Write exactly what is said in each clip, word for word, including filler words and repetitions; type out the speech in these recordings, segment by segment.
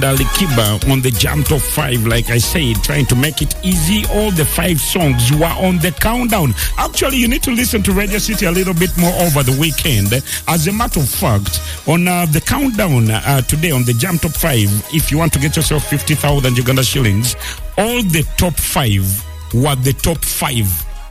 Ali Kiba on the Jam Top five, like I said, trying to make it easy. All the five songs were on the countdown. Actually, you need to listen to Radio City a little bit more over the weekend. As a matter of fact, on uh, the countdown uh, today on the Jam Top five, if you want to get yourself fifty thousand Uganda shillings, all the top five were the top five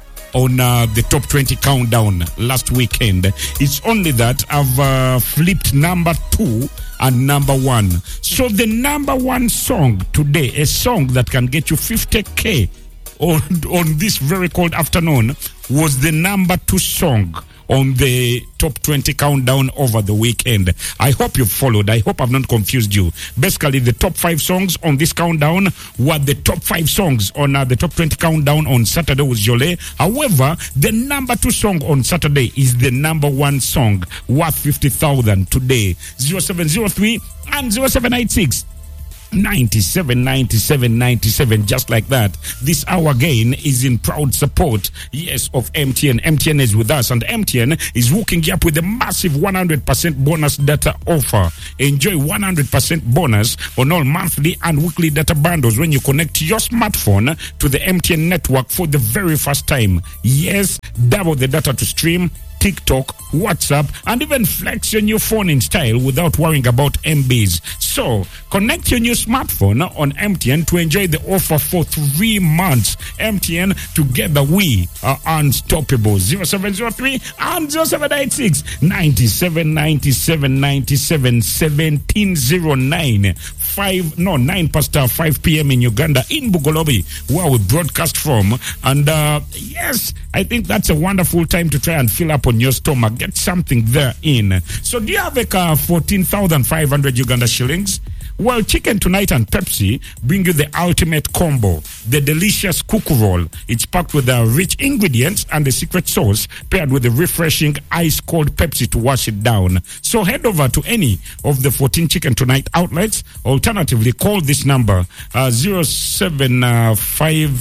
on uh, the top twenty countdown last weekend. It's only that I've uh, flipped number two and number one. So the number one song today, a song that can get you fifty K on, on this very cold afternoon, was the number two song on the top twenty countdown over the weekend. I hope you've followed. I hope I've not confused you. Basically, the top five songs on this countdown were the top five songs on uh, the top twenty countdown on Saturday with Jolie. However, the number two song on Saturday is the number one song worth fifty thousand today. zero seven zero three and zero seven eight six. ninety-seven ninety-seven ninety-seven, just like that. This hour again is in proud support, yes, of M T N. M T N is with us, and M T N is hooking you up with a massive one hundred percent bonus data offer. Enjoy one hundred percent bonus on all monthly and weekly data bundles when you connect your smartphone to the M T N network for the very first time. Yes, double the data to stream TikTok, WhatsApp, and even flex your new phone in style without worrying about M Bs. So, connect your new smartphone on M T N to enjoy the offer for three months. M T N, together we are unstoppable. zero seven zero three and zero seven eight six ninety-seven ninety-seven ninety-seven seventeen oh nine. Five, no, nine past uh, five p.m. in Uganda, in Bugolobi, where we broadcast from. And uh, yes, I think that's a wonderful time to try and fill up on your stomach. Get something there in. So, do you have a uh, fourteen thousand five hundred Uganda shillings? Well, Chicken Tonight and Pepsi bring you the ultimate combo, the delicious kuku roll. It's packed with the rich ingredients and the secret sauce, paired with the refreshing ice-cold Pepsi to wash it down. So head over to any of the fourteen Chicken Tonight outlets. Alternatively, call this number, uh, zero seven five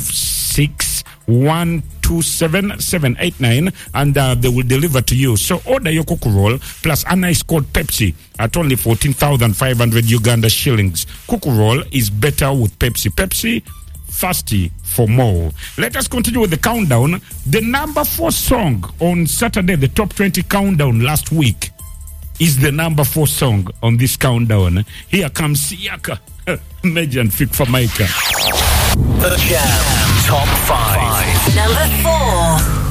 six one two seven seven eight nine, and uh, they will deliver to you. So order your kuku roll plus a nice cold Pepsi at only fourteen thousand five hundred Uganda shillings. Kuku roll is better with Pepsi. Pepsi, thirsty for more. Let us continue with the countdown. The number four song on Saturday, the top twenty countdown last week, is the number four song on this countdown. Here comes Siaka, Major and Fik for Micah. The Jam Top five. Number four.